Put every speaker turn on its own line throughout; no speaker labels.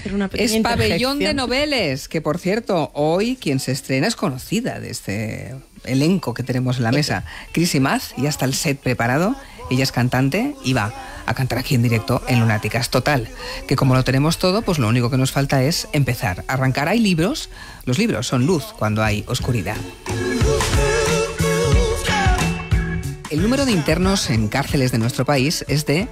hacer una pequeña
Es Pabellón de
interjección.
Noveles, que por cierto, hoy quien se estrena es conocida de este elenco que tenemos en la mesa. Cris Imaz, ya está el set preparado, ella es cantante y va a cantar aquí en directo en Lunáticas. Total, que como lo tenemos todo, pues lo único que nos falta es empezar, arrancar. Hay libros, los libros son luz cuando hay oscuridad. El número de internos en cárceles de nuestro país es de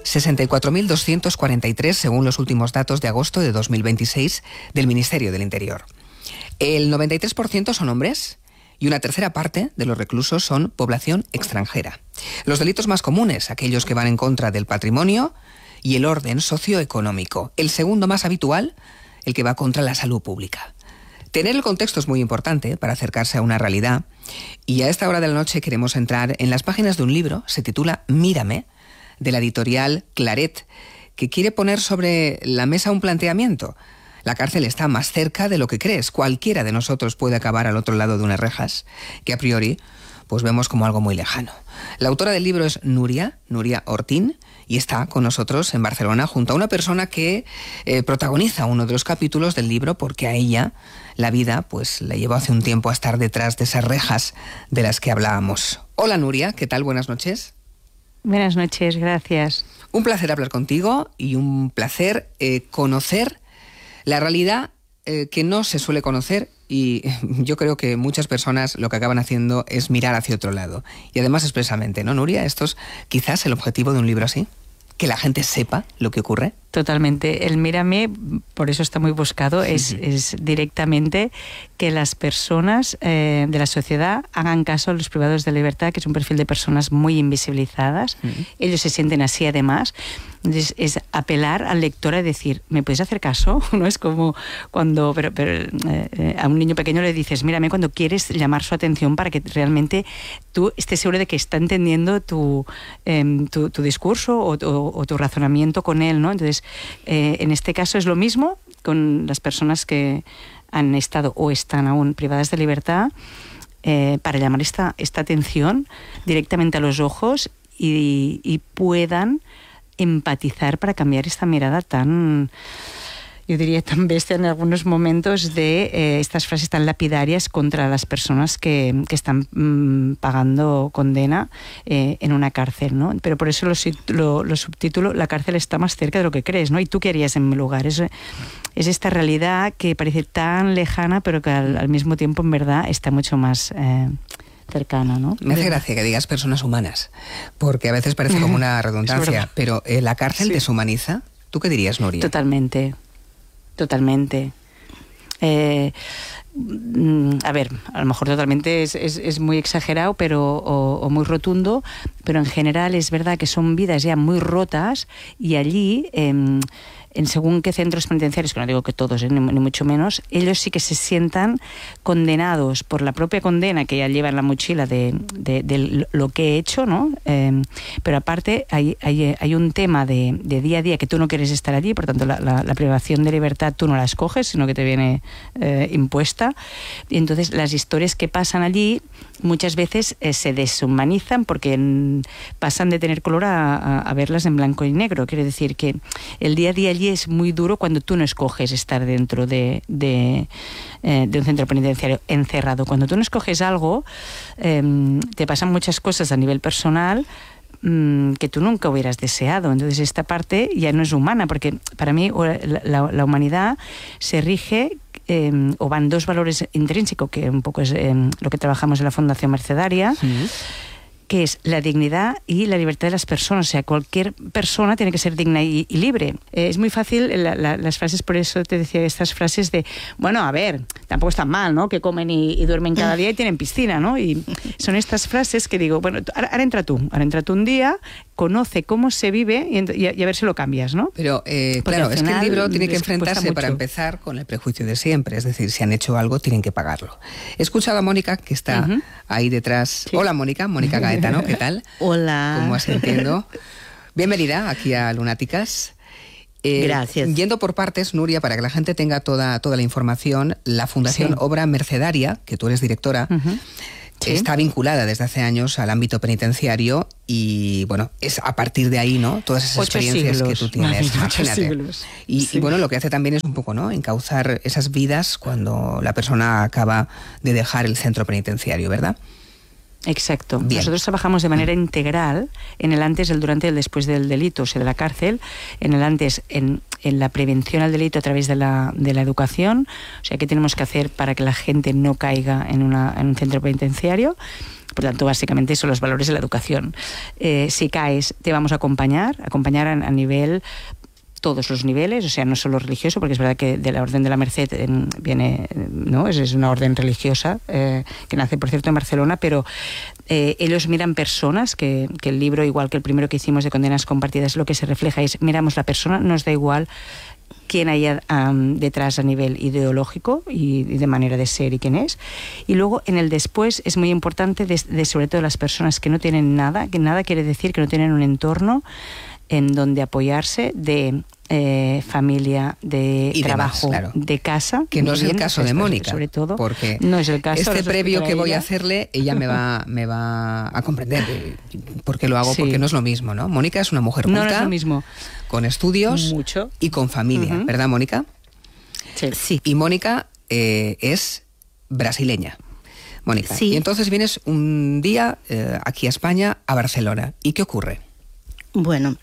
64.243 según los últimos datos de agosto de 2026 del Ministerio del Interior. El 93% son hombres y una tercera parte de los reclusos son población extranjera. Los delitos más comunes, aquellos que van en contra del patrimonio y el orden socioeconómico. El segundo más habitual, el que va contra la salud pública. Tener el contexto es muy importante para acercarse a una realidad, y a esta hora de la noche queremos entrar en las páginas de un libro, se titula Mírame, de la editorial Claret, que quiere poner sobre la mesa un planteamiento. La cárcel está más cerca de lo que crees. Cualquiera de nosotros puede acabar al otro lado de unas rejas, que a priori pues vemos como algo muy lejano. La autora del libro es Nuria Ortín, y está con nosotros en Barcelona junto a una persona que protagoniza uno de los capítulos del libro, porque a ella la vida pues le llevó hace un tiempo a estar detrás de esas rejas de las que hablábamos. Hola Nuria, ¿qué tal? Buenas noches.
Buenas noches, gracias.
Un placer hablar contigo y un placer conocer la realidad que no se suele conocer, y yo creo que muchas personas lo que acaban haciendo es mirar hacia otro lado. Y además expresamente, ¿no, Nuria? Esto es quizás el objetivo de un libro así, que la gente sepa lo que ocurre.
Totalmente. El Mírame, por eso está muy buscado, es directamente que las personas de la sociedad hagan caso a los privados de libertad, que es un perfil de personas muy invisibilizadas. Ellos se sienten así además. Entonces, es apelar al lector a decir, ¿me puedes hacer caso? No es como cuando a un niño pequeño le dices, mírame, cuando quieres llamar su atención para que realmente tú estés seguro de que está entendiendo tu discurso o tu razonamiento con él, ¿no? Entonces, en este caso es lo mismo con las personas que han estado o están aún privadas de libertad, para llamar esta atención directamente a los ojos y puedan empatizar para cambiar esta mirada tan, yo diría, tan bestia en algunos momentos de estas frases tan lapidarias contra las personas que están pagando condena en una cárcel, ¿no? Pero por eso lo subtítulo, la cárcel está más cerca de lo que crees, ¿no? ¿Y tú qué harías en mi lugar? Es esta realidad que parece tan lejana, pero que al mismo tiempo en verdad está mucho más cercana, ¿no?
Me hace gracia que digas personas humanas, porque a veces parece como una redundancia, pero ¿la cárcel deshumaniza? ¿Tú qué dirías, Nuria?
Totalmente. A ver, a lo mejor totalmente es muy exagerado, pero o muy rotundo, pero en general es verdad que son vidas ya muy rotas, y allí en según qué centros penitenciarios, que no digo que todos, ni mucho menos, ellos sí que se sientan condenados por la propia condena que ya lleva en la mochila de lo que he hecho, ¿no? Pero aparte hay un tema de día a día que tú no quieres estar allí, por tanto la privación de libertad tú no la escoges, sino que te viene impuesta. Y entonces las historias que pasan allí muchas veces se deshumanizan porque pasan de tener color a verlas en blanco y negro. Quiere decir que el día a día allí es muy duro cuando tú no escoges estar dentro de un centro penitenciario encerrado. Cuando tú no escoges algo, te pasan muchas cosas a nivel personal que tú nunca hubieras deseado. Entonces esta parte ya no es humana, porque para mí la humanidad se rige o van dos valores intrínsecos, que un poco es lo que trabajamos en la Fundación Mercedaria, que es la dignidad y la libertad de las personas. O sea, cualquier persona tiene que ser digna y libre. Es muy fácil las frases, por eso te decía estas frases de, bueno, a ver, tampoco es tan mal, ¿no? Que comen y duermen cada día y tienen piscina, ¿no? Y son estas frases que digo, bueno, ahora entra tú un día, conoce cómo se vive y a ver si lo cambias, ¿no?
Pero claro, es que el libro tiene que enfrentarse para empezar con el prejuicio de siempre, es decir, si han hecho algo tienen que pagarlo. He escuchado a Mónica, que está ahí detrás. Sí. Hola Mónica Gaetano, ¿qué tal?
Hola.
¿Cómo vas sintiendo? Bienvenida aquí a Lunáticas.
Gracias.
Yendo por partes, Nuria, para que la gente tenga toda la información, la Fundación Obra Mercedaria, que tú eres directora, está vinculada desde hace años al ámbito penitenciario y, bueno, es a partir de ahí, ¿no? Todas esas experiencias que tú tienes. Imagínate. Y bueno, lo que hace también es un poco, ¿no? Encauzar esas vidas cuando la persona acaba de dejar el centro penitenciario, ¿verdad?
Exacto.
Bien.
Nosotros trabajamos de manera integral en el antes, el durante y el después del delito, o sea, de la cárcel, en el antes, en la prevención al delito a través de la educación, o sea, qué tenemos que hacer para que la gente no caiga en un centro penitenciario. Por tanto, básicamente son los valores de la educación. Si caes, te vamos a acompañar a nivel, todos los niveles, o sea, no solo religioso, porque es verdad que de la Orden de la Merced viene, ¿no? Es una orden religiosa que nace, por cierto, en Barcelona, pero ellos miran personas, que el libro, igual que el primero que hicimos de Condenas Compartidas, lo que se refleja es, miramos la persona, nos da igual quién hay detrás a nivel ideológico y de manera de ser y quién es. Y luego en el después es muy importante, sobre todo las personas que no tienen nada, que nada quiere decir que no tienen un entorno en donde apoyarse, de familia, de
y
trabajo,
demás, claro.
De casa.
Que no es el caso de Mónica,
sobre todo,
porque
no es el caso,
este previo que voy
ella
a hacerle, ella me va a comprender por qué lo hago, porque no es lo mismo, ¿no? Mónica es una mujer culta,
no es lo mismo,
con estudios
mucho
y con familia, ¿verdad, Mónica?
Sí.
Y Mónica es brasileña. Mónica.
Sí.
Y entonces vienes un día aquí a España, a Barcelona. ¿Y qué ocurre?
Bueno,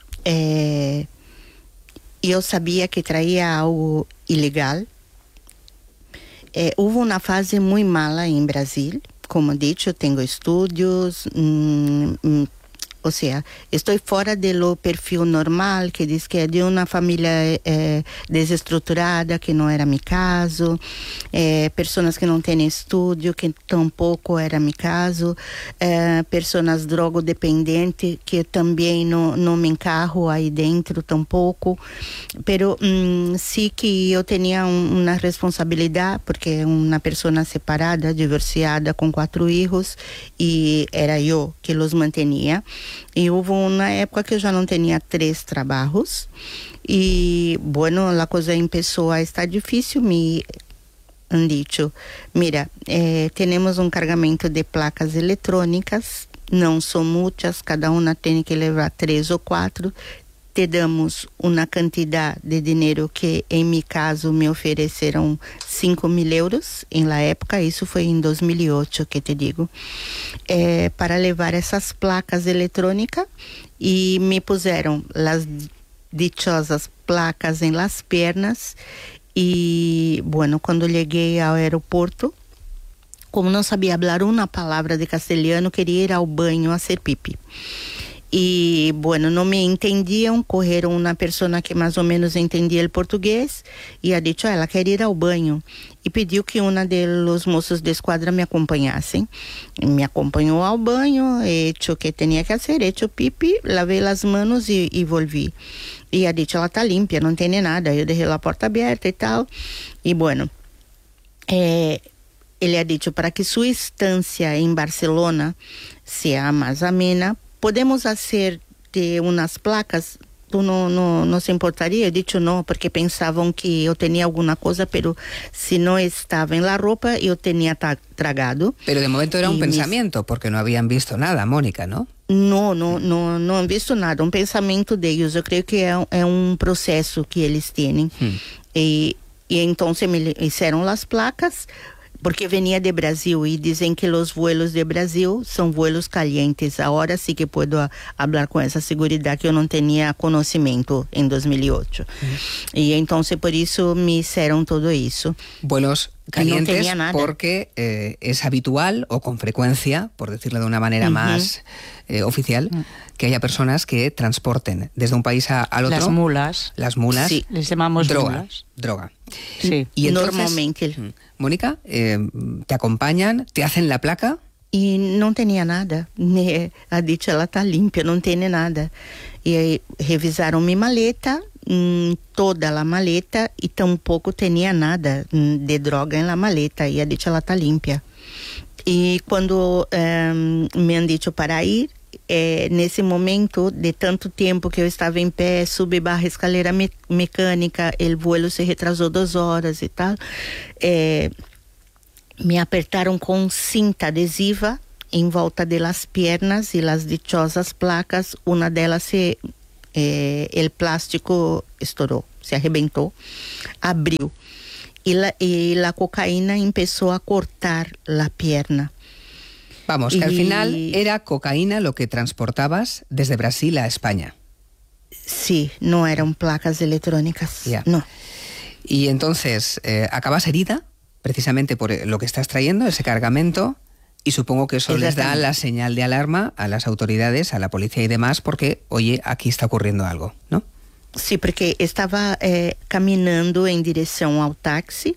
eu sabia que traía algo ilegal. Houve uma fase muito mala em Brasil. Como dito, eu tenho estudos, ou seja, estou fora do perfil normal, que diz que é de uma família desestruturada, que não era meu caso, pessoas que não têm estudo, que tampouco era meu caso, pessoas drogodependentes, que também não me encarro aí dentro tampouco, pero sim que eu tinha uma responsabilidade, porque uma pessoa separada, divorciada, com 4 filhos, e era eu que os mantinha. E houve uma época que eu já não tinha 3 trabalhos e, bueno, a coisa começou a estar difícil. Me han dicho, mira, temos um cargamento de placas eletrônicas, não são muitas, cada uma tem que levar 3 ou 4. Te damos uma quantidade de dinheiro que, em meu caso, me ofereceram 5.000 euros em la época, isso foi em 2008 que te digo, para levar essas placas eletrônicas, e me puseram as dichosas placas em las pernas. E, bueno, quando cheguei ao aeroporto, como não sabia falar uma palavra de castelhano, queria ir ao banho a hacer pipi. E, bueno, não me entendiam, correram uma pessoa que mais ou menos entendia o português e ha dicho, ela quer ir ao banho, e pediu que uma dos moços de esquadra me acompanhassem. Me acompanhou ao banho, hecho o que tinha que fazer, hecho pipi, lavei as mãos e volvi. E ha dicho, ela está limpa, não tem nada. Eu deixei a porta aberta e tal. E, bueno, ele ha dicho, para que sua estância em Barcelona seja mais amena, podemos fazer de umas placas, tu não se importaria? Eu disse não, porque pensavam que eu tinha alguma coisa, pero se não estava em la roupa, eu tinha tragado.
Pero de momento era un pensamiento, porque no habían visto nada, Mónica, ¿no?
Não han visto nada, um pensamento deles. Eu creio que é um processo que eles têm. E então me fizeram as placas, porque venia de Brasil e dizem que os vuelos de Brasil são vuelos calientes. Agora sim que posso falar com essa segurança que eu não tinha conhecimento em 2008. E então por isso me fizeram tudo isso.
Vuelos calientes
no
porque es habitual o con frecuencia, por decirlo de una manera más oficial, que haya personas que transporten desde un país al otro. Las mulas.
Sí, les llamamos
droga.
Sí.
Y entonces,
normalmente.
Mónica, te acompañan, te hacen la placa.
E não tinha nada. A dicha, ela está limpa, não tem nada. E aí, revisaram minha maleta, toda a maleta, e tampouco tinha nada de droga na maleta. E a dicha, ela está limpa. E quando me han dicho para ir, nesse momento de tanto tempo que eu estava em pé, subi barra escalera mecânica, o vuelo se retrasou 2 horas e tal, me apertaram com cinta adesiva em volta de las piernas e las dichosas placas, uma delas el plástico estourou, se arrebentou, abriu. Y la cocaína empezó a cortar la pierna.
Vamos, que al final era cocaína lo que transportabas desde Brasil a España.
Sí, no eran placas electrónicas, no.
Y entonces acabas herida, precisamente por lo que estás trayendo, ese cargamento, y supongo que eso les da la señal de alarma a las autoridades, a la policía y demás, porque, oye, aquí está ocurriendo algo, ¿no?
Sí, porque estava caminhando em direção ao táxi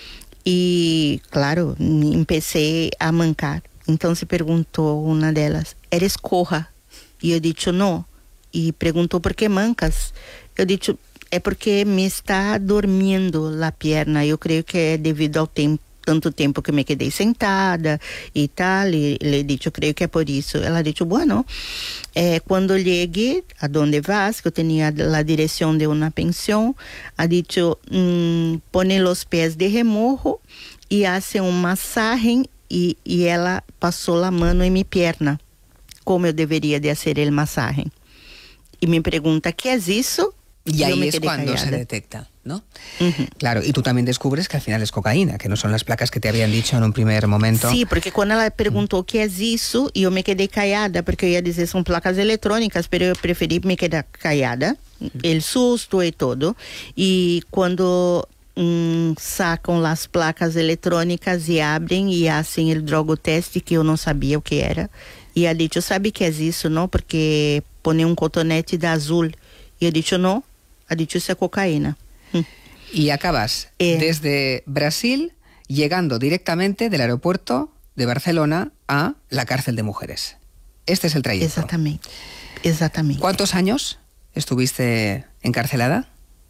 e, claro, empecé a mancar. Então se perguntou uma delas, ¿eres coja? E eu disse, não. E perguntou, ¿por que mancas? Eu disse, é porque me está dormindo a perna. Eu creio que é devido ao tanto tempo que me quedei sentada e tal, e le disse, eu creio que é por isso. Ela disse, bueno, quando chegue a donde vas, que eu tinha a direção de uma pensão, ha dicho, pone os pés de remorro e hace massagem, e ela passou a mão em minha perna, como eu deveria de fazer a massagem. E me pergunta, ¿qué es isso?
Y ahí es cuando se detecta, ¿no? Claro, y tú también descubres que al final es cocaína, que no son las placas que te habían dicho en un primer momento.
Sí, porque cuando ela perguntou ¿qué es isso? E eu me quedei callada, porque eu ia dizer são placas eletrônicas, pero eu preferi me quedar callada, el susto e todo. E quando sacam as placas eletrônicas e abrem e fazem o drogoteste, que eu não sabia o que era. E ela disse, sabe o que é isso, não? Porque põe cotonete da azul. E eu disse, não. Ha dicho esa cocaína.
Y acabas desde Brasil llegando directamente del aeropuerto de Barcelona a la cárcel de mujeres. Este es el trayecto.
Exactamente.
¿Cuántos años estuviste encarcelada?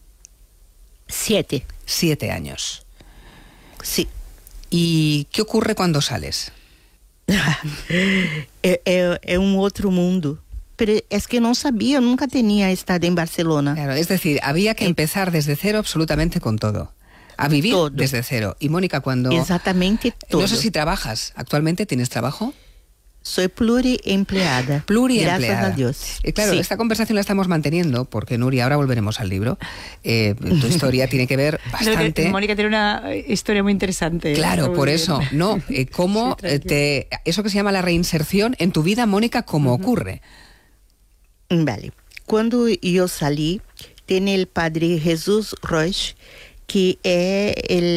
7.
7 años.
Sí.
¿Y qué ocurre cuando sales?
É outro mundo. Pero es que no sabía, nunca tenía estado en Barcelona.
Claro, es decir, había que empezar desde cero absolutamente con todo. A vivir todo. Desde cero. Y Mónica, cuando...
Exactamente todo.
No sé si trabajas. ¿Actualmente tienes trabajo?
Soy pluriempleada. Gracias a Dios.
Claro, sí. Esta conversación la estamos manteniendo porque, Nuria, ahora volveremos al libro. Tu historia tiene que ver bastante...
Mónica tiene una historia muy interesante.
Claro, por eso. No, cómo eso que se llama la reinserción en tu vida, Mónica, ¿cómo ocurre?
Vale. Quando eu saí, tem o padre Jesus Roche, que é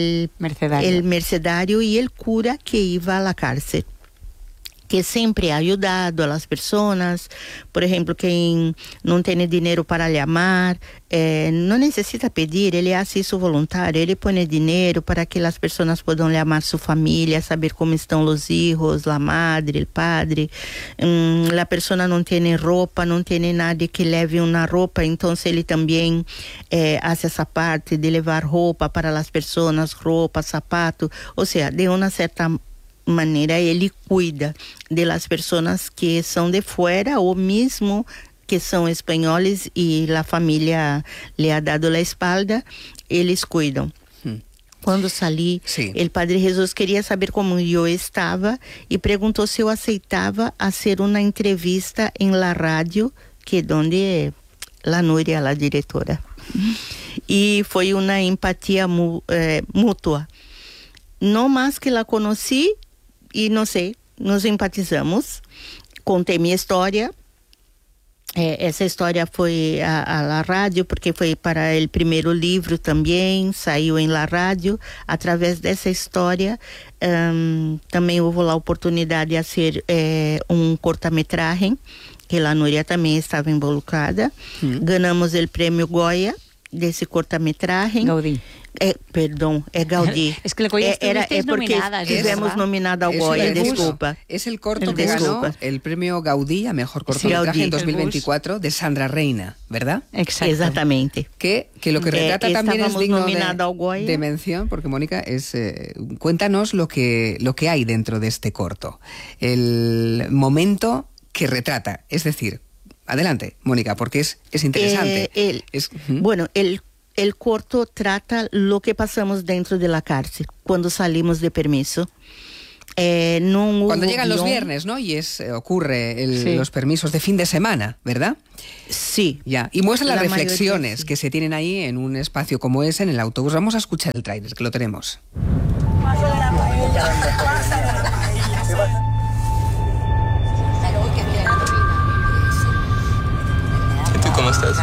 o mercedário e o cura que ia à cárcel, que sempre ha ajudado a las personas. Por exemplo, quem não tem dinheiro para chamar, não necessita pedir, ele hace isso voluntário, ele põe dinheiro para que as pessoas possam chamar sua família, saber como estão os filhos, a madre, o padre. A pessoa não tem roupa, não tem nada que leve uma roupa, então ele também faz essa parte de levar roupa para as pessoas, roupa, sapato, ou seja, de uma certa maneira ele cuida de las pessoas que são de fora ou mesmo que são espanhóis e a família lhe ha dado a espalda, eles cuidam. Quando saí, o padre Jesus queria saber como eu estava e perguntou se eu aceitava fazer uma entrevista em la rádio, que onde la Núria, a diretora. E foi uma empatia mútua. Não mais que la conheci, e não sei, nos empatizamos, contei minha história. Essa história foi à rádio, porque foi para o primeiro livro também, saiu em la rádio. Através dessa história, também houve a oportunidade de fazer cortometragem, que a Núria também estava involucrada. Ganhamos o prêmio Goya desse cortometragem.
Gaudí.
Perdão, Gaudí.
Es que el Goya estuvisteis nominadas.
Estivemos nominada ao Goya, desculpa.
Es el corto que ganó el premio Gaudí a mejor cortometraje en 2024 de Sandra Reina, ¿verdad?
Exacto.
Exactamente.
Que lo que retrata también es digno de mención, porque Mónica, cuéntanos lo que hay dentro de este corto. El momento que retrata, es decir, adelante, Mónica, porque es interesante.
Bueno, el corto trata lo que pasamos dentro de la cárcel cuando salimos de permiso. no hubo
Cuando llegan los
guión.
viernes, ¿no? Y ocurre
Sí.
los permisos de fin de semana, ¿verdad?
Sí.
Ya. Y muestra las
La mayoría,
reflexiones
sí.
que se tienen ahí en un espacio como ese, en el autobús. Vamos a escuchar el tráiler, que lo tenemos.
¿Y tú cómo estás?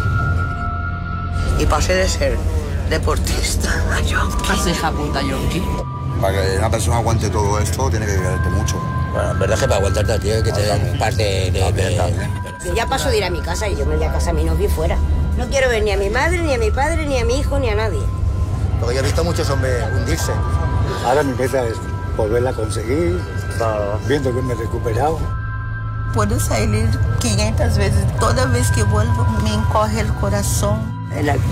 Y pasé de ser deportista a yonki.
Hace hija puta yonki.
Para que una persona aguante todo esto, tiene que quererte mucho.
Bueno, en verdad es que para aguantarte, tío, hay que tener parte de...
Yo ya paso de ir a mi casa y yo me voy a casa a mi novio y fuera. No quiero ver ni a mi madre, ni a mi padre, ni a mi hijo, ni a nadie.
Porque yo he visto a muchos hombres hundirse.
Ahora mi meta es volverla a conseguir, viendo que me he recuperado.
Puedo salir 500 veces. Toda vez que vuelvo me encoge el corazón.
Él aquí.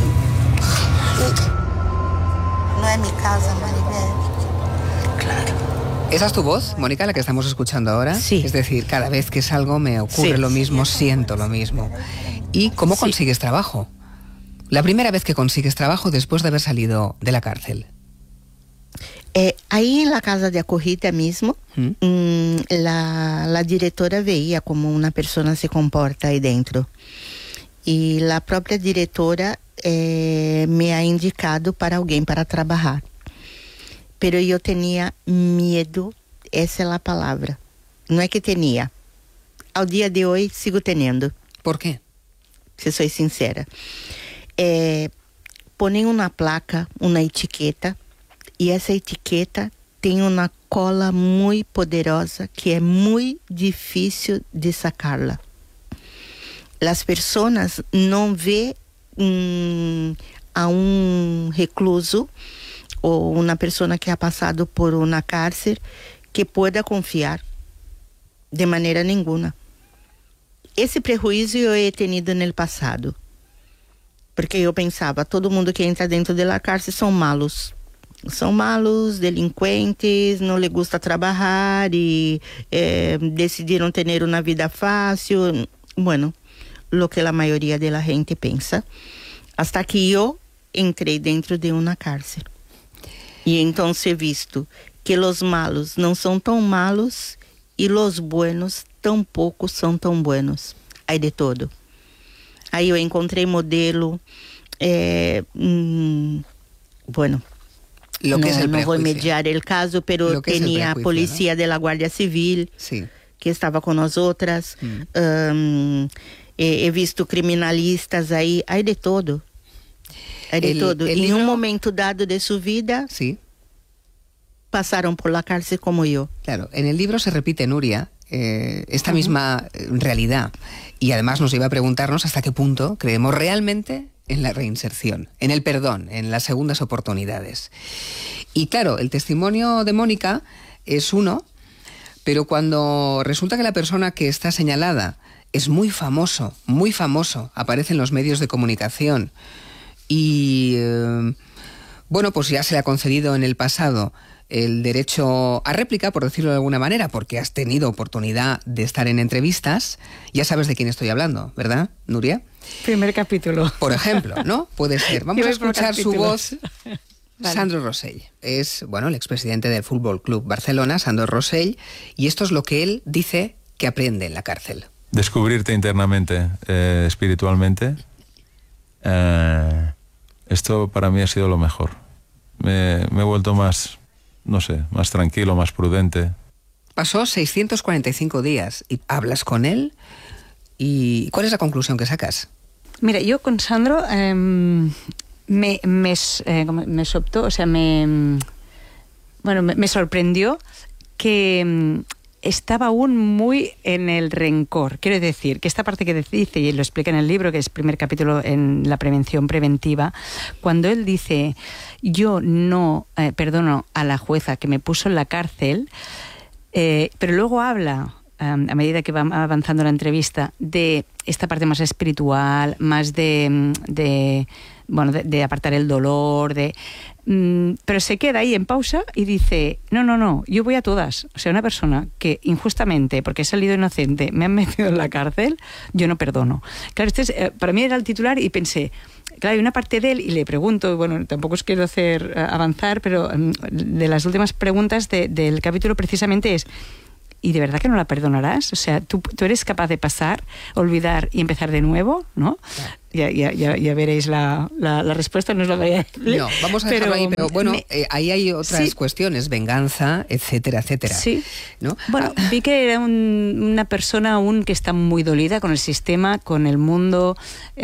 No es mi casa, Maribel.
¿Esa es tu voz, Mónica, la que estamos escuchando ahora?
Sí.
Es decir, cada vez que salgo me ocurre
Sí.
lo mismo, siento lo mismo. ¿Y cómo
Sí.
consigues trabajo? La primera vez que consigues trabajo después de haber salido de la cárcel.
Ahí en la casa de acogida mismo, la directora veía cómo una persona se comporta ahí dentro. Y la propia directora me ha indicado para alguien para trabajar. Pero yo tenía miedo, esa es la palabra. No es que tenía. Al día de hoy sigo teniendo,
¿Por qué?
si soy sincera. Ponen una placa, una etiqueta, y esa etiqueta tem uma cola muito poderosa que é muito difícil de sacarla. As pessoas não vê a um recluso ou uma pessoa que ha passado por uma cárcere que pueda confiar de maneira nenhuma. Esse prejuízo eu he tenido no passado, porque eu pensava, todo mundo que entra dentro da cárcere são malos. São malos, delinquentes, não lhe gusta trabalhar e decidiram ter uma vida fácil. Bueno, lo que a maioria da gente pensa. Hasta que eu entrei dentro de uma cárcere. E então he visto que os malos não são tão malos e os buenos tampouco são tão buenos. Aí de todo. Aí eu encontrei modelo, bueno,
Lo que es el
no voy a
prejuicio.
mediar el caso, pero
Lo que es el
tenía
prejuicio,
policía de la Guardia Civil
Sí.
que estaba con nosotras. He visto criminalistas ahí, hay de todo. Hay de todo.
el
En
libro-
un momento dado de su vida
Sí.
pasaron por la cárcel como yo.
Claro, en el libro se repite, Nuria, esta misma realidad. Y además nos lleva a preguntarnos hasta qué punto creemos realmente en la reinserción, en el perdón, en las segundas oportunidades. Y claro, el testimonio de Mónica es uno, pero cuando resulta que la persona que está señalada es muy famoso, aparece en los medios de comunicación y, bueno, pues ya se le ha concedido en el pasado el derecho a réplica, por decirlo de alguna manera, porque has tenido oportunidad de estar en entrevistas, ya sabes de quién estoy hablando, ¿verdad, Nuria?
Primer capítulo.
Por ejemplo, ¿no? Puede ser. Vamos
Yo
a
voy por
escuchar su
capítulos.
voz.
Vale.
Sandro Rosell es, bueno, el expresidente del Fútbol Club Barcelona, Sandro Rosell, y esto es lo que él dice que aprende en la cárcel.
Descubrirte internamente, espiritualmente, esto para mí ha sido lo mejor. Me he vuelto más, no sé, más tranquilo, más prudente.
Pasó 645 días y hablas con él. ¿Y cuál es la conclusión que sacas?
Mira, yo con Sandro me sobtó, o sea, me sorprendió que estaba aún muy en el rencor. Quiero decir, que esta parte que dice, y lo explica en el libro, que es el primer capítulo en la prevención preventiva, cuando él dice, yo no perdono a la jueza que me puso en la cárcel, pero luego habla, a medida que va avanzando la entrevista, de esta parte más espiritual, más de apartar el dolor, pero se queda ahí en pausa y dice, no, yo voy a todas. O sea, una persona que injustamente, porque he salido inocente, me han metido en la cárcel, yo no perdono. Claro, para mí era el titular y pensé, claro, hay una parte de él, y le pregunto, bueno, tampoco os quiero hacer avanzar, pero de las últimas preguntas del capítulo precisamente es: ¿y de verdad que no la perdonarás? O sea, ¿tú eres capaz de pasar, olvidar y empezar de nuevo? ¿No? Ya veréis la respuesta, no os la voy a decir.
No, vamos a dejarlo ahí, pero bueno, ahí hay otras cuestiones, venganza, etcétera, etcétera.
Sí.
¿No?
Bueno, vi que era una persona aún que está muy dolida con el sistema, con el mundo,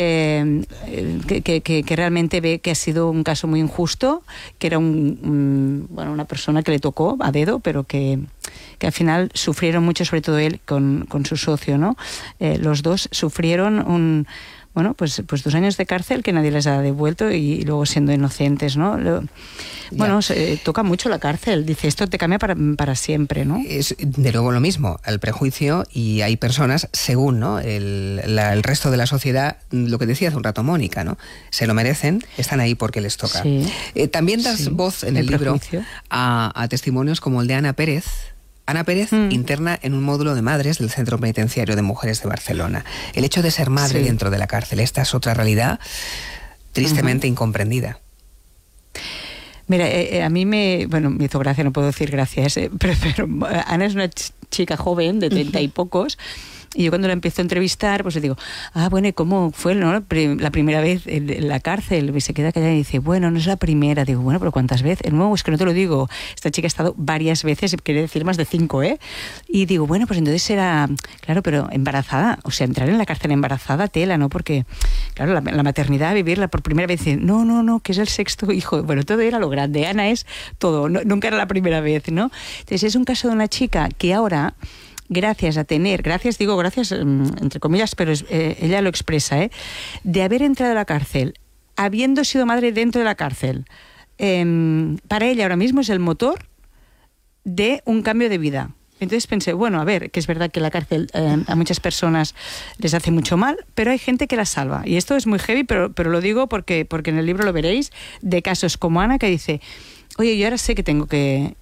que realmente ve que ha sido un caso muy injusto, que era una persona que le tocó a dedo, pero que al final sufrieron mucho, sobre todo él con su socio, ¿no? Los dos sufrieron pues 2 años de cárcel que nadie les ha devuelto, y luego siendo inocentes, ¿no? Toca mucho la cárcel. Dice, esto te cambia para siempre, ¿no?
Es de luego lo mismo, el prejuicio, y hay personas, según, ¿no?, el resto de la sociedad, lo que decía hace un rato Mónica, ¿no? Se lo merecen, están ahí porque les toca.
Sí.
También das voz en el libro a testimonios como el de Ana Pérez. Ana Pérez, interna en un módulo de madres del Centro Penitenciario de Mujeres de Barcelona. El hecho de ser madre dentro de la cárcel, esta es otra realidad tristemente incomprendida.
Mira, a mí me hizo gracia, no puedo decir gracias, pero Ana es una chica joven de 30 y pocos. Y yo cuando la empiezo a entrevistar, pues le digo, bueno, ¿y cómo fue, no, la primera vez en la cárcel? Y se queda callada y dice, bueno, no es la primera. Digo, bueno, pero ¿cuántas veces? No, es que no te lo digo. Esta chica ha estado varias veces, quiere decir más de 5, ¿eh? Y digo, bueno, pues entonces era, claro, pero embarazada. O sea, entrar en la cárcel embarazada, tela, ¿no? Porque, claro, la maternidad, vivirla por primera vez, dice, no, que es el 6º hijo. Bueno, todo era lo grande. Ana es todo, nunca era la primera vez, ¿no? Entonces es un caso de una chica que ahora, gracias entre comillas, pero ella lo expresa, de haber entrado a la cárcel, habiendo sido madre dentro de la cárcel, para ella ahora mismo es el motor de un cambio de vida. Entonces pensé, bueno, a ver, que es verdad que la cárcel a muchas personas les hace mucho mal, pero hay gente que la salva. Y esto es muy heavy, pero lo digo porque en el libro lo veréis, de casos como Ana, que dice, oye, yo ahora sé que tengo que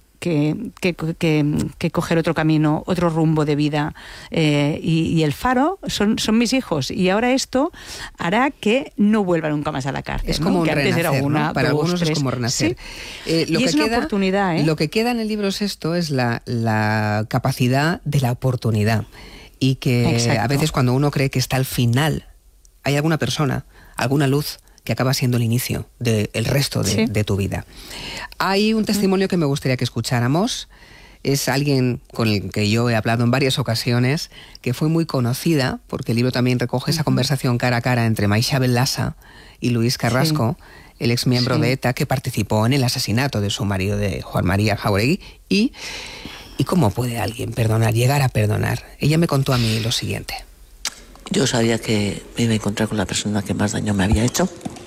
coger otro camino, otro rumbo de vida, y el faro son mis hijos, y ahora esto hará que no vuelva nunca más a la cárcel.
Es como un renacer, era una, ¿no? Para algunos 3. Es como renacer.
Sí. Y es una oportunidad.
Lo que queda en el libro es esto, es la capacidad de la oportunidad, y que a veces cuando uno cree que está al final, hay alguna persona, alguna luz que acaba siendo el inicio del resto de tu vida. Hay un testimonio que me gustaría que escucháramos. Es alguien con el que yo he hablado en varias ocasiones, que fue muy conocida, porque el libro también recoge esa conversación cara a cara entre Maixabel Lassa y Luis Carrasco, el exmiembro de ETA, que participó en el asesinato de su marido, de Juan María Jáuregui. ¿Y cómo puede alguien perdonar, llegar a perdonar? Ella me contó a mí lo siguiente.
Yo sabía que me iba a encontrar con la persona que más daño me había hecho.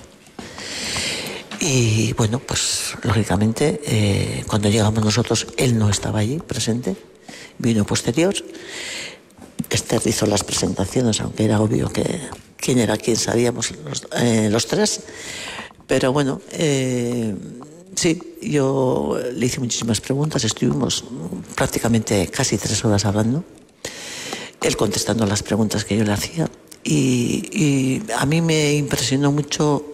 Y bueno, pues lógicamente cuando llegamos nosotros, él no estaba allí presente, vino posterior. Esther hizo las presentaciones, aunque era obvio que quién era quién, sabíamos los 3. Pero bueno, sí, yo le hice muchísimas preguntas, estuvimos prácticamente casi 3 horas hablando. Él contestando las preguntas que yo le hacía, y a mí me impresionó mucho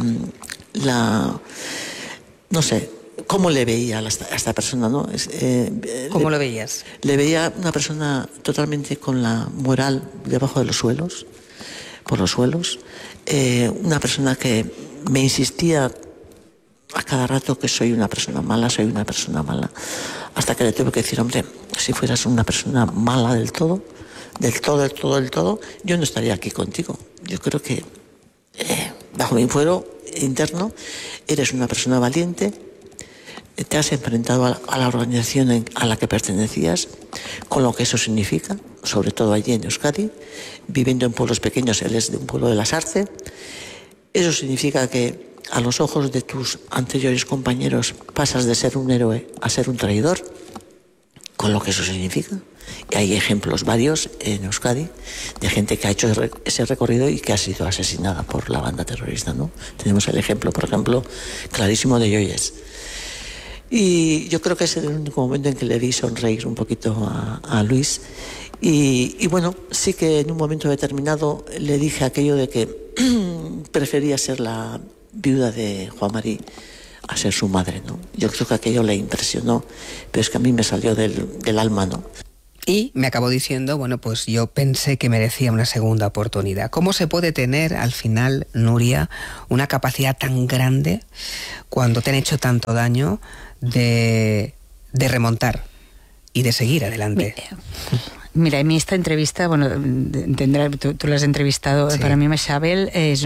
no sé, cómo le veía a esta persona, ¿no?
¿Cómo lo veías?
Le veía una persona totalmente con la moral debajo de los suelos, por los suelos, una persona que me insistía a cada rato que soy una persona mala, hasta que le tuve que decir, hombre, si fueras una persona mala del todo, yo no estaría aquí contigo. Yo creo que bajo mi fuero interno eres una persona valiente, te has enfrentado a la organización a la que pertenecías, con lo que eso significa, sobre todo allí en Euskadi, viviendo en pueblos pequeños. Él es de un pueblo de Lasarte. Eso significa que a los ojos de tus anteriores compañeros pasas de ser un héroe a ser un traidor, con lo que eso significa. Y hay ejemplos varios en Euskadi de gente que ha hecho ese recorrido y que ha sido asesinada por la banda terrorista, ¿no? Tenemos el ejemplo, por ejemplo, clarísimo de Yoyes. Y yo creo que es el único momento en que le vi sonreír un poquito a Luis. Y bueno, sí que en un momento determinado le dije aquello de que prefería ser la viuda de Juan Marí a ser su madre, ¿no? Yo creo que aquello le impresionó, pero es que a mí me salió del alma, ¿no?
Y me acabó diciendo, bueno, pues yo pensé que merecía una segunda oportunidad. ¿Cómo se puede tener al final, Nuria, una capacidad tan grande cuando te han hecho tanto daño de remontar y de seguir adelante?
Mira, en esta entrevista, bueno, tú la has entrevistado, sí. Para mí Meixabel es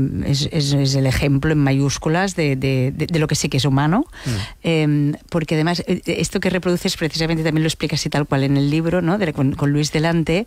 el ejemplo en mayúsculas de lo que sí que es humano, porque además esto que reproduces precisamente también lo explica así tal cual en el libro, ¿no? Con Luis delante.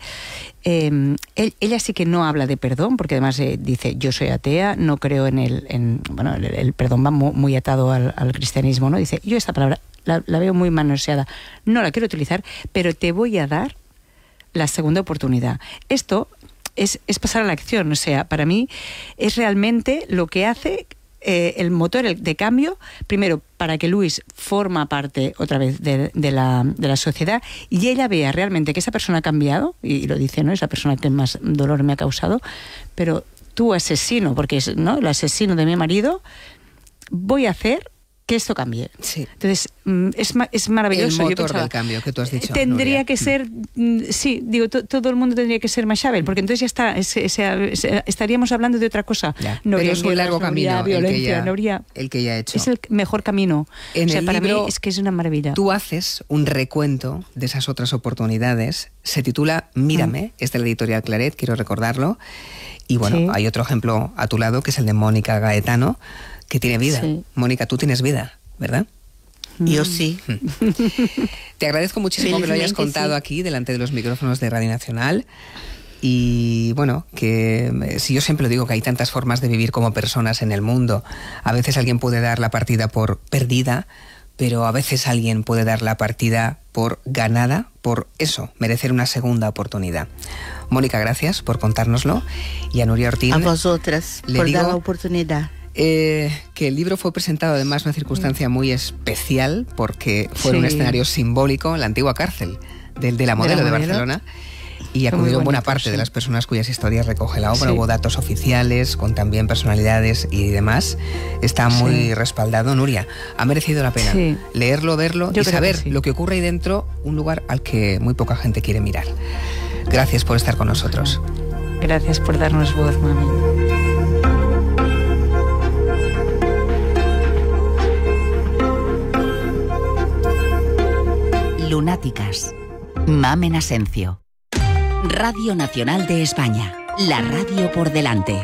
Ella sí que no habla de perdón, porque además dice, yo soy atea, no creo en el perdón va muy atado al cristianismo, ¿no? Dice, yo esta palabra la veo muy manoseada, no la quiero utilizar, pero te voy a dar la segunda oportunidad. Esto es pasar a la acción, o sea, para mí es realmente lo que hace el motor de cambio, primero para que Luis forma parte otra vez de la sociedad y ella vea realmente que esa persona ha cambiado, y lo dice, ¿no? Es la persona que más dolor me ha causado, pero tú asesino, porque es, ¿no?, el asesino de mi marido, voy a hacer que esto cambie.
Sí.
Entonces, es maravilloso.
El motor del cambio que tú has dicho.
Tendría
Nuria.
Que ser, sí, digo, todo el mundo tendría que ser Meixabel, porque entonces ya está, estaríamos hablando de otra cosa.
Ya,
no
pero es un largo camino
violencia,
el que ya ha hecho.
Es el mejor camino.
En el
para
libro,
mí es que es una maravilla.
Tú haces un recuento de esas otras oportunidades. Se titula Mírame, es de la editorial Claret, quiero recordarlo. Y bueno, sí. Hay otro ejemplo a tu lado, que es el de Mónica Gaetano, que tiene vida. Sí. Mónica, tú tienes vida, ¿verdad?
Yo sí.
Te agradezco muchísimo que lo hayas contado aquí, delante de los micrófonos de Radio Nacional. Y bueno, que si yo siempre digo que hay tantas formas de vivir como personas en el mundo. A veces alguien puede dar la partida por perdida, pero a veces alguien puede dar la partida por ganada, por eso, merecer una segunda oportunidad. Mónica, gracias por contárnoslo. Y a Nuria Ortín,
a vosotras por dar la oportunidad.
Que el libro fue presentado además en una circunstancia muy especial, porque fue en un escenario simbólico, en la antigua cárcel de la Modelo de Barcelona, y acudieron buena parte de las personas cuyas historias recoge la obra. Hubo datos oficiales con también personalidades y demás. Está muy respaldado. Nuria, ha merecido la pena leerlo, verlo y saber lo que ocurre ahí dentro, un lugar al que muy poca gente quiere mirar. Gracias por estar con nosotros.
Gracias por darnos voz, mami.
Lunáticas. Mamen Asencio. Radio Nacional de España. La radio por delante.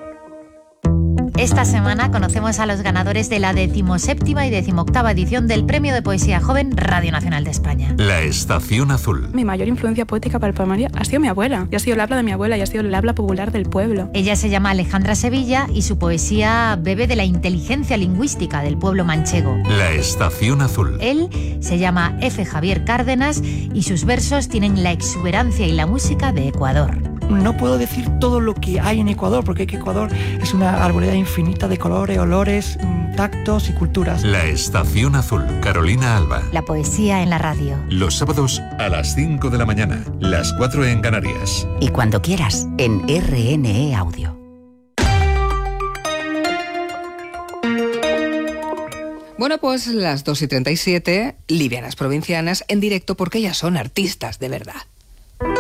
Esta semana conocemos a los ganadores de la 17ª y 18ª edición del Premio de Poesía Joven Radio Nacional de España.
La Estación Azul.
Mi mayor influencia poética para el poemario ha sido mi abuela. Y ha sido el habla de mi abuela y ha sido el habla popular del pueblo.
Ella se llama Alejandra Sevilla y su poesía bebe de la inteligencia lingüística del pueblo manchego.
La Estación Azul.
Él se llama F. Javier Cárdenas y sus versos tienen la exuberancia y la música de Ecuador.
No puedo decir todo lo que hay en Ecuador, porque Ecuador es una arboleda infinita de colores, olores, tactos y culturas.
La Estación Azul, Carolina Alba.
La poesía en la radio.
Los sábados a las 5 de la mañana, las 4 en Canarias.
Y cuando quieras, en RNE Audio.
Bueno, pues las 2:37, Livianas Provincianas, en directo, porque ellas son artistas de verdad.